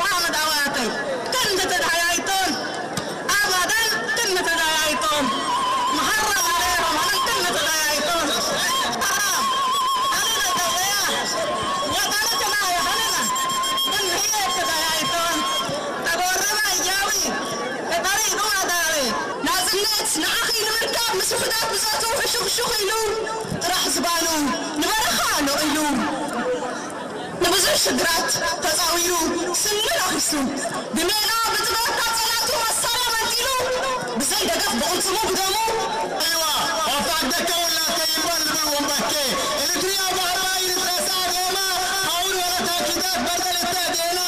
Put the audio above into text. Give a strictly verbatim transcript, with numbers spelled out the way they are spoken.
محمد عواتي كنت تدعيتون أبدا كنت تدعيتون محرم عليهم أنا كنت تدعيتون حرام أنا دويا وقالت معي أنا من هي تدعيتون تقول ربع جاوي طريق ما داري نازلت نأخي نمركب مسفدات بزاتو في شوخ شوخ إلو راح زبالو نبرخانو إلو نبزر شدرات تزاويرو سنة أخسو بمينا بتبقى تاتلاتو والسلام انتلو بزي دقف بقلتمو بدمو ايوه وفعدك ولا كيما